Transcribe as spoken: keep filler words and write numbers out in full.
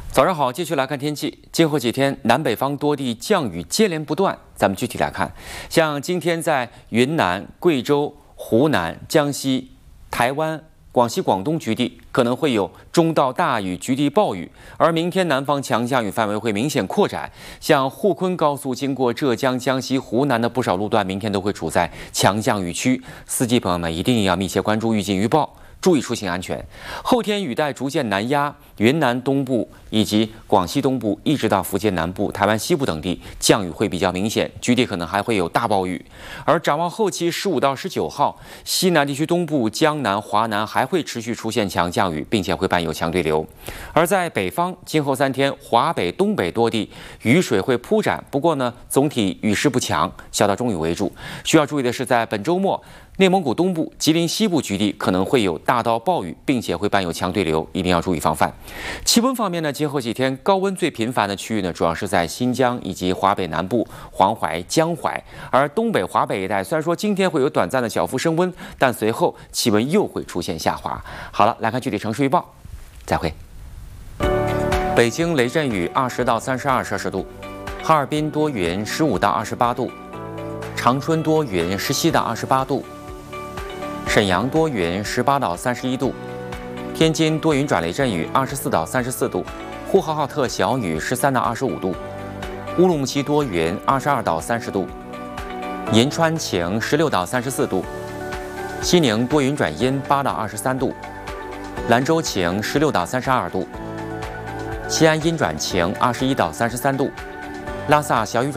早上好，继续来看天气。今后几天，南北方多地降雨接连不断。咱们具体来看，像今天在云南、贵州、湖南、江西、台湾、广西、广东局地可能会有中到大雨、局地暴雨，而明天南方强降雨范围会明显扩展。像沪昆高速经过浙江、江西、湖南的不少路段，明天都会处在强降雨区。司机朋友们一定要密切关注预警预报，注意出行安全。后天雨带逐渐南压，云南东部以及广西东部，一直到福建南部、台湾西部等地，降雨会比较明显，局地可能还会有大暴雨。而展望后期十五到十九号，西南地区东部、江南、华南还会持续出现强降雨，并且会伴有强对流。而在北方，今后三天，华北、东北多地雨水会铺展，不过呢，总体雨势不强，小到中雨为主。需要注意的是，在本周末，内蒙古东部、吉林西部局地可能会有大到暴雨，并且会伴有强对流，一定要注意防范。气温方面呢，今后几天高温最频繁的区域呢，主要是在新疆以及华北南部、黄淮、江淮，而东北、华北一带虽然说今天会有短暂的小幅升温，但随后气温又会出现下滑。好了，来看具体城市预报，再会。北京雷阵雨二十到三十二摄氏度，哈尔滨多云十五到二十八度，长春多云十七到二十八度。沈阳多云，十八到三十一度；天津多云转雷阵雨，二十四到三十四度；呼和浩特小雨，十三到二十五度；乌鲁木齐多云，二十二到三十度；银川晴，十六到三十四度；西宁多云转阴，八到二十三度；兰州晴，十六到三十二度；西安阴转晴，二十一到三十三度；拉萨小雨转